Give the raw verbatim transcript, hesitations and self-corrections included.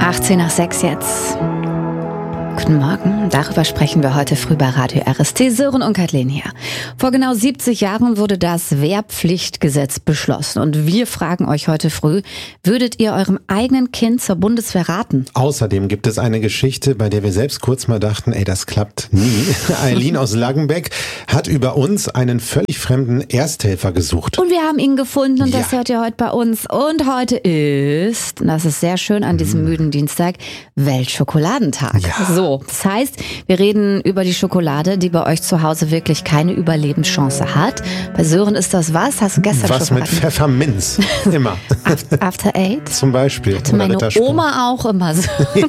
achtzehn nach sechs jetzt. Guten Morgen, darüber sprechen wir heute früh bei Radio R S T. Sören und Kathleen hier. Vor genau siebzig Jahren wurde das Wehrpflichtgesetz beschlossen. Und wir fragen euch heute früh, würdet ihr eurem eigenen Kind zur Bundeswehr raten? Außerdem gibt es eine Geschichte, bei der wir selbst kurz mal dachten, ey, das klappt nie. Eileen aus Langenbeck hat über uns einen völlig fremden Ersthelfer gesucht. Und wir haben ihn gefunden und Ja. das hört ihr heute bei uns. Und heute ist, und das ist sehr schön an diesem müden Dienstag, Weltschokoladentag. Ja. So. Das heißt, wir reden über die Schokolade, die bei euch zu Hause wirklich keine Überlebenschance hat. Bei Sören ist das was? Hast du gestern Was schon mit Pfefferminz. Immer. After Eight? Zum Beispiel. Hatte meine Rittersport. Oma auch immer so.